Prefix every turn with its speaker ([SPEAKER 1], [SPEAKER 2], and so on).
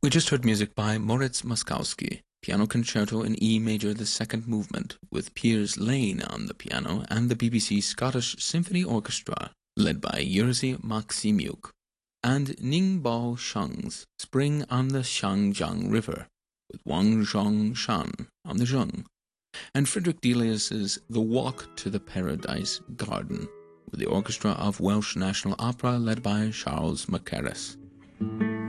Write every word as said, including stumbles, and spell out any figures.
[SPEAKER 1] We just heard music by Moritz Moszkowski, Piano Concerto in E major, the second movement, with Piers Lane on the piano and the B B C Scottish Symphony Orchestra, led by Jerzy Maksimiuk, and Ningbo Shung's Spring on the Xiangjiang River, with Wang Zhongshan on the zheng, and Frederick Delius's The Walk to the Paradise Garden, with the Orchestra of Welsh National Opera led by Charles Mackerras.